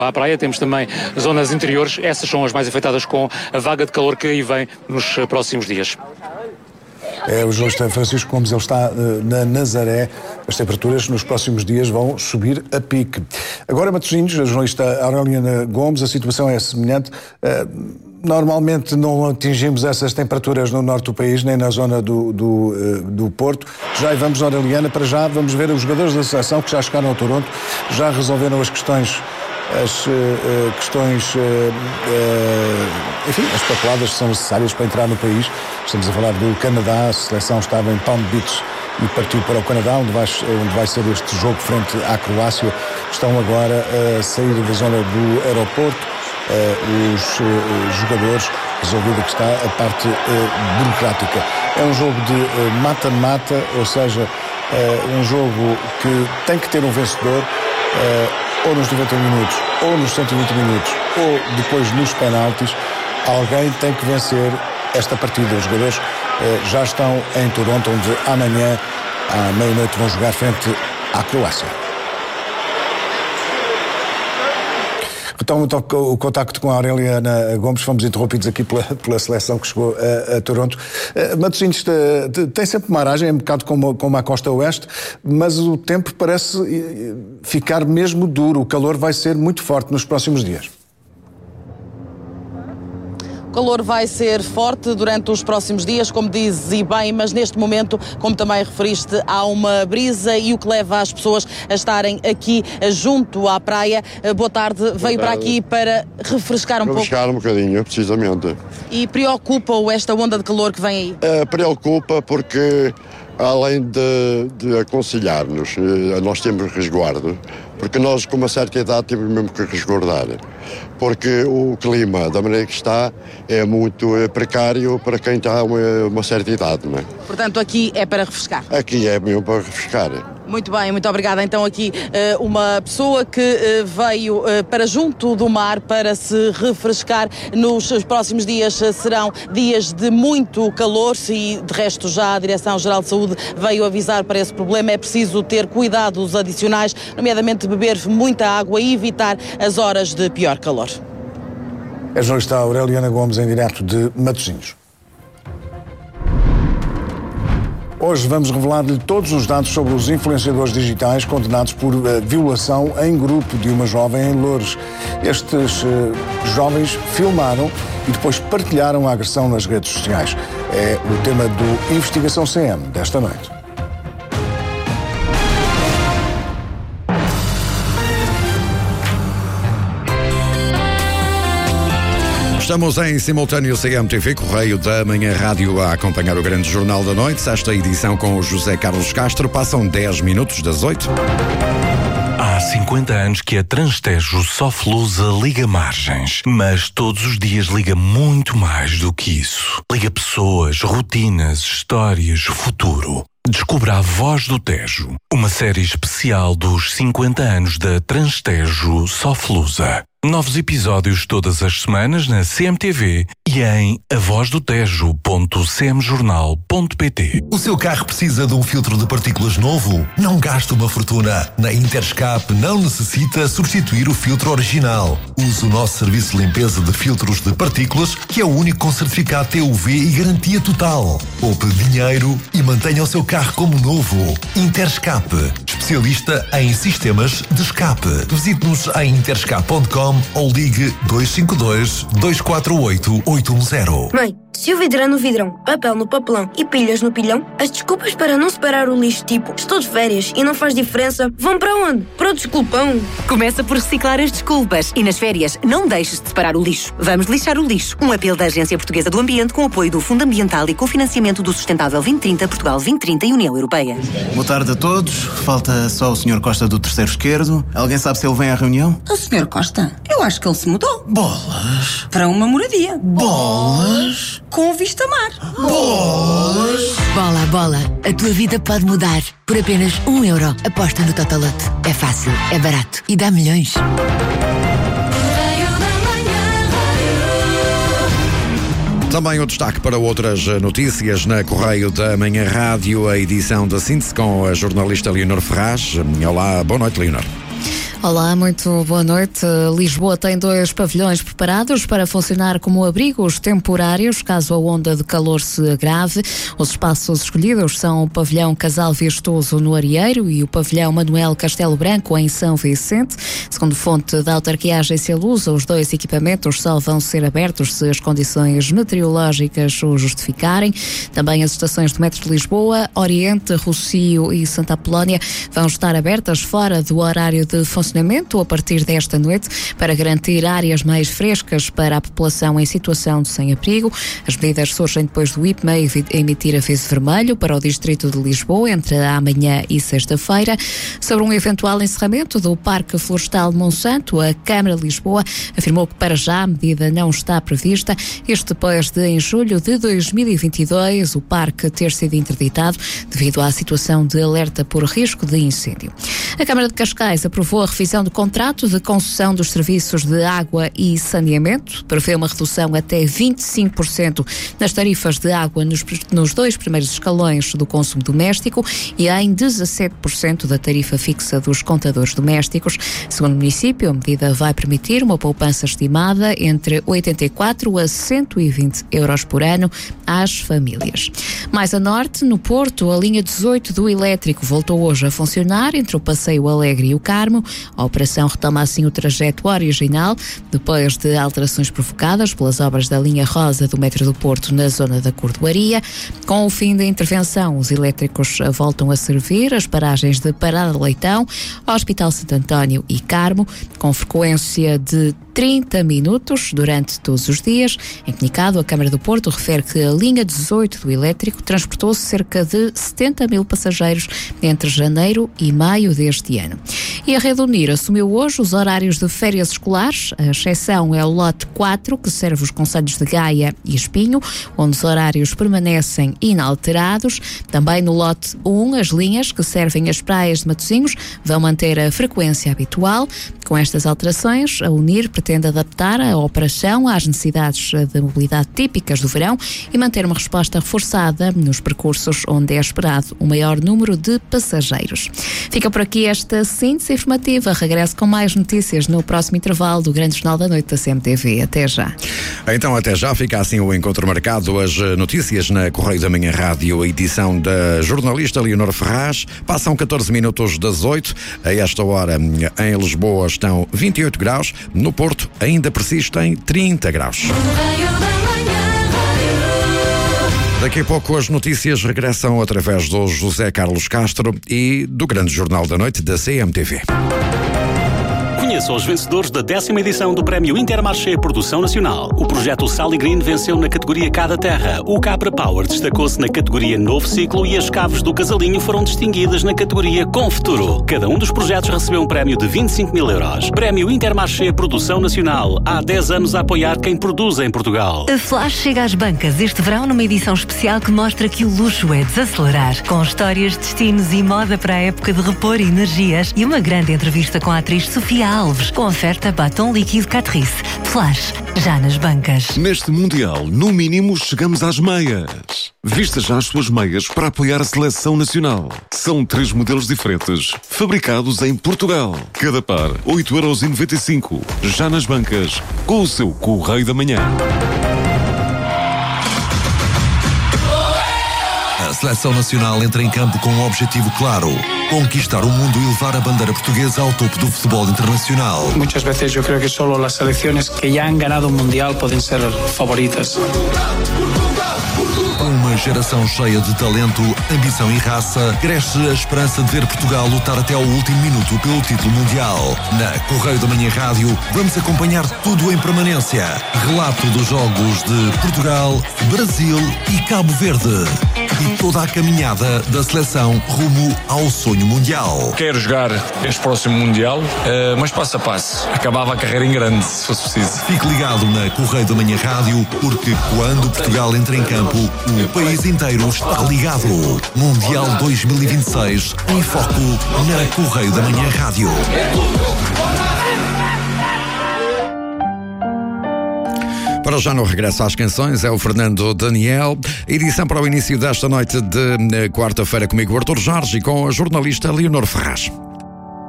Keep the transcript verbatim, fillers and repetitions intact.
À praia temos também zonas interiores, essas são as mais afetadas com a vaga de calor que aí vem nos próximos dias. É o jornalista Francisco Gomes, ele está uh, na Nazaré. As temperaturas nos próximos dias vão subir a pique. Agora, Matosinhos, a jornalista Aureliana Gomes, a situação é semelhante. Uh, normalmente não atingimos essas temperaturas no norte do país, nem na zona do, do, uh, do Porto. Já aí vamos, Aureliana, para já vamos ver os jogadores da seleção que já chegaram ao Toronto, já resolveram as questões as uh, questões, uh, uh, enfim, as papeladas que são necessárias para entrar no país. Estamos a falar do Canadá, a seleção estava em Palm Beach e partiu para o Canadá, onde vai, onde vai ser este jogo frente à Croácia. Estão agora a sair da zona do aeroporto, uh, os uh, jogadores, resolvida que está a parte uh, burocrática. É um jogo de uh, mata-mata, ou seja, uh, um jogo que tem que ter um vencedor, uh, ou nos noventa minutos, ou nos cento e vinte minutos, ou depois nos penaltis. Alguém tem que vencer esta partida. Os jogadores eh, já estão em Toronto, onde amanhã, à meia-noite, vão jogar frente à Croácia. Então, o contacto com a Aureliana Gomes, fomos interrompidos aqui pela, pela seleção que chegou a, a Toronto. Uh, Matosinhos tem sempre uma aragem, é um bocado como, como a costa oeste, mas o tempo parece ficar mesmo duro. O calor vai ser muito forte nos próximos dias. O calor vai ser forte durante os próximos dias, como dizes e bem, mas neste momento, como também referiste, há uma brisa e o que leva as pessoas a estarem aqui junto à praia. Boa tarde, Boa veio tarde. para aqui para refrescar um pouco. Refrescar um bocadinho, precisamente. E preocupa-o esta onda de calor que vem aí? Uh, preocupa porque, além de, de aconselhar-nos, uh, nós temos resguardo, porque nós, com uma certa idade, temos mesmo que resguardar. Porque o clima, da maneira que está, é muito é, precário para quem está uma, uma certa idade, não é? Portanto, aqui é para refrescar? Aqui é mesmo para refrescar. Muito bem, muito obrigada. Então aqui uh, uma pessoa que uh, veio uh, para junto do mar para se refrescar. Nos próximos dias uh, serão dias de muito calor e, de resto, já a Direção-Geral de Saúde veio avisar para esse problema. É preciso ter cuidados adicionais, nomeadamente beber muita água e evitar as horas de pior calor. É a jornalista Aureliana Gomes em direto de Matosinhos. Hoje vamos revelar-lhe todos os dados sobre os influenciadores digitais condenados por uh, violação em grupo de uma jovem em Loures. Estes uh, jovens filmaram e depois partilharam a agressão nas redes sociais. É o tema do Investigação C M desta noite. Estamos em simultâneo C M T V, Correio da Manhã Rádio, a acompanhar o grande Jornal da Noite. Esta edição com o José Carlos Castro. Passam dez minutos das oito. Há cinquenta anos que a Transtejo Soflusa liga margens, mas todos os dias liga muito mais do que isso. Liga pessoas, rotinas, histórias, futuro. Descubra A Voz do Tejo, uma série especial dos cinquenta anos da Transtejo Soflusa. Novos episódios todas as semanas na C M T V e em a voz do tejo ponto c m jornal ponto p t. O seu carro precisa de um filtro de partículas novo? Não gaste uma fortuna. Na Interscap não necessita substituir o filtro original. Use o nosso serviço de limpeza de filtros de partículas, que é o único com certificado T U V e garantia total. Poupe dinheiro e mantenha o seu carro como novo. Interscap, especialista em sistemas de escape. Visite-nos em interscap ponto com ou ligue dois cinco dois, dois quatro oito, oito um zero. Mãe, se o vidro é no vidrão, papel no papelão e pilhas no pilhão, as desculpas para não separar o lixo, tipo estou de férias e não faz diferença, vão para onde? Para o desculpão. Começa por reciclar as desculpas e nas férias não deixes de separar o lixo. Vamos lixar o lixo. Um apelo da Agência Portuguesa do Ambiente com apoio do Fundo Ambiental e cofinanciamento do Sustentável vinte trinta, Portugal vinte trinta e União Europeia. Boa tarde a todos. Falta só o senhor Costa do terceiro esquerdo. Alguém sabe se ele vem à reunião? O senhor Costa? Eu acho que ele se mudou. Bolas. Para uma moradia. Bolas. Com vista mar. Bolas. Bola, bola. A tua vida pode mudar. Por apenas um euro. Aposta no Totolote. É fácil, é barato e dá milhões. Também o destaque para outras notícias na Correio da Manhã Rádio, a edição da síntese com a jornalista Leonor Ferraz. Olá, boa noite, Leonor. Olá, muito boa noite. Lisboa tem dois pavilhões preparados para funcionar como abrigos temporários, caso a onda de calor se agrave. Os espaços escolhidos são o pavilhão Casal Vistoso no Arieiro e o pavilhão Manuel Castelo Branco em São Vicente. Segundo fonte da autarquia Agência Lusa, os dois equipamentos só vão ser abertos se as condições meteorológicas o justificarem. Também as estações do metro de Lisboa, Oriente, Rossio e Santa Apolónia vão estar abertas fora do horário de funcionamento a partir desta noite para garantir áreas mais frescas para a população em situação de sem-abrigo. As medidas surgem depois do I P M A emitir aviso vermelho para o distrito de Lisboa entre amanhã e sexta-feira. Sobre um eventual encerramento do Parque Florestal de Monsanto, a Câmara de Lisboa afirmou que para já a medida não está prevista, isto depois de em julho de dois mil e vinte e dois o parque ter sido interditado devido à situação de alerta por risco de incêndio. A Câmara de Cascais aprovou a revisão do contrato de concessão dos serviços de água e saneamento, prevê uma redução até vinte e cinco por cento nas tarifas de água nos, nos dois primeiros escalões do consumo doméstico e em dezassete por cento da tarifa fixa dos contadores domésticos. Segundo o município, a medida vai permitir uma poupança estimada entre oitenta e quatro a cento e vinte euros por ano às famílias. Mais a norte, no Porto, a linha dezoito do elétrico voltou hoje a funcionar entre o Passeio Alegre e o Carmo. A operação retoma assim o trajeto original, depois de alterações provocadas pelas obras da linha rosa do metro do Porto na zona da Cordoaria. Com o fim da intervenção, os elétricos voltam a servir as paragens de Parada de Leitão, Hospital Santo António e Carmo, com frequência de trinta minutos durante todos os dias. Em comunicado, a Câmara do Porto refere que a linha dezoito do elétrico transportou cerca de setenta mil passageiros entre janeiro e maio deste ano. E a Rede Unir assumiu hoje os horários de férias escolares. A exceção é o lote quatro, que serve os concelhos de Gaia e Espinho, onde os horários permanecem inalterados. Também no lote um, as linhas que servem as praias de Matosinhos vão manter a frequência habitual. Com estas alterações, a Unir pretende adaptar a operação às necessidades de mobilidade típicas do verão e manter uma resposta reforçada nos percursos onde é esperado o maior número de passageiros. Fica por aqui esta síntese informativa. Regresso com mais notícias no próximo intervalo do Grande Jornal da Noite da C M T V. Até já. Então, até já. Fica assim o encontro marcado. As notícias na Correio da Manhã Rádio, a edição da jornalista Leonor Ferraz. Passam catorze minutos das oito. A esta hora, em Lisboa, estão vinte e oito graus. No Porto, ainda persistem trinta graus. Daqui a pouco as notícias regressam através do José Carlos Castro e do Grande Jornal da Noite da C M T V. Conheça os vencedores da décima edição do Prémio Intermarché Produção Nacional. O projeto Sally Green venceu na categoria Cada Terra. O Capra Power destacou-se na categoria Novo Ciclo e as Caves do Casalinho foram distinguidas na categoria Com Futuro. Cada um dos projetos recebeu um prémio de vinte e cinco mil euros. Prémio Intermarché Produção Nacional. Há dez anos a apoiar quem produz em Portugal. A Flash chega às bancas este verão numa edição especial que mostra que o luxo é desacelerar. Com histórias, destinos e moda para a época de repor energias e uma grande entrevista com a atriz Sofia Alves, com oferta batom líquido Catrice. Flash, já nas bancas. Neste Mundial, no mínimo, chegamos às meias. Vista já as suas meias para apoiar a seleção nacional. São três modelos diferentes, fabricados em Portugal. Cada par, oito euros e noventa e cinco. Já nas bancas, com o seu Correio da Manhã. A Seleção Nacional entra em campo com um objetivo claro: conquistar o mundo e levar a bandeira portuguesa ao topo do futebol internacional. Muchas veces yo creo que solo las selecciones que ya han ganado un mundial pueden ser favoritas. Uma geração cheia de talento, ambição e raça, cresce a esperança de ver Portugal lutar até ao último minuto pelo título mundial. Na Correio da Manhã Rádio, vamos acompanhar tudo em permanência. Relato dos jogos de Portugal, Brasil e Cabo Verde. E toda a caminhada da seleção rumo ao sonho mundial. Quero jogar este próximo mundial, uh, mas passo a passo. Acabava a carreira em grande, se fosse preciso. Fique ligado na Correio da Manhã Rádio, porque quando Portugal entra em campo, o país inteiro está ligado. Mundial dois mil e vinte e seis, em foco na Correio da Manhã Rádio. Para já no regresso às canções é o Fernando Daniel. Edição para o início desta noite de quarta-feira comigo, Artur Jorge, e com a jornalista Leonor Ferraz.